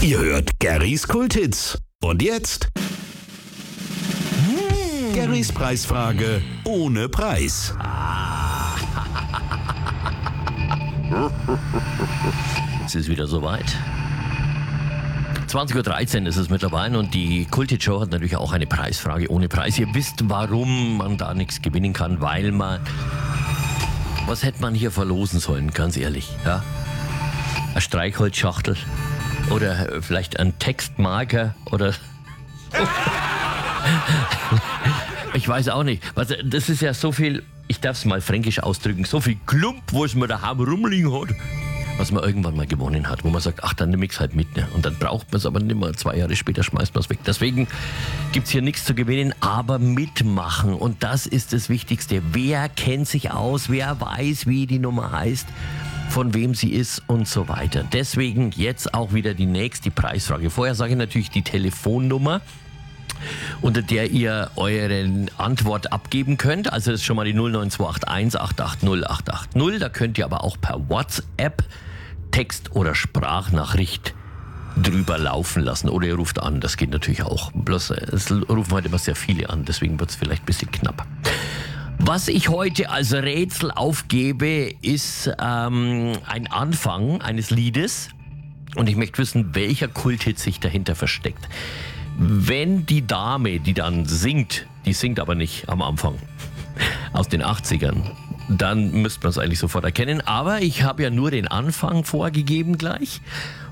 Ihr hört Garys Kulthits. Und jetzt Garys Preisfrage ohne Preis. Es ist wieder soweit. 20.13 Uhr ist es mittlerweile und die Kulthit-Show hat natürlich auch eine Preisfrage ohne Preis. Ihr wisst, warum man da nichts gewinnen kann, weil man... Was hätte man hier verlosen sollen, ganz ehrlich? Ja? Eine Streichholzschachtel oder vielleicht ein Textmarker oder... Ich weiß auch nicht. Das ist ja so viel, ich darf es mal fränkisch ausdrücken, so viel Klump, wo es mir daheim rumliegen hat, was man irgendwann mal gewonnen hat, wo man sagt, ach, dann nehme ich es halt mit. Ne? Und dann braucht man es aber nicht mehr, 2 Jahre später schmeißt man es weg. Deswegen gibt es hier nichts zu gewinnen, aber mitmachen. Und das ist das Wichtigste. Wer kennt sich aus? Wer weiß, wie die Nummer heißt? Von wem sie ist und so weiter. Deswegen jetzt auch wieder die nächste Preisfrage. Vorher sage ich natürlich die Telefonnummer, unter der ihr eure Antwort abgeben könnt. Also das ist schon mal die 09281 880 880. Da könnt ihr aber auch per WhatsApp Text- oder Sprachnachricht drüber laufen lassen. Oder ihr ruft an, das geht natürlich auch. Bloß es rufen heute immer sehr viele an, deswegen wird es vielleicht ein bisschen knapp. Was ich heute als Rätsel aufgebe, ist ein Anfang eines Liedes. Und ich möchte wissen, welcher Kulthit sich dahinter versteckt. Wenn die Dame, die dann singt, die singt aber nicht am Anfang, aus den 80ern, dann müsste man es eigentlich sofort erkennen. Aber ich habe ja nur den Anfang vorgegeben gleich.